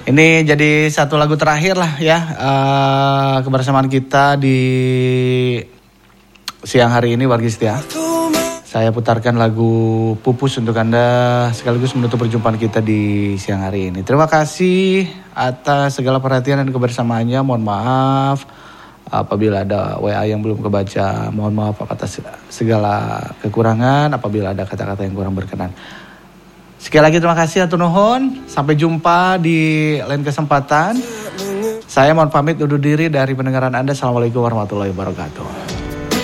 Ini jadi satu lagu terakhir lah ya kebersamaan kita di siang hari ini wargi setia. Saya putarkan lagu Pupus untuk Anda sekaligus menutup perjumpaan kita di siang hari ini. Terima kasih atas segala perhatian dan kebersamaannya. Mohon maaf apabila ada WA yang belum kebaca. Mohon maaf atas segala kekurangan apabila ada kata-kata yang kurang berkenan. Sekali lagi terima kasih atur nuhun. Sampai jumpa di lain kesempatan. Saya mohon pamit undur diri dari pendengaran Anda. Assalamualaikum warahmatullahi wabarakatuh.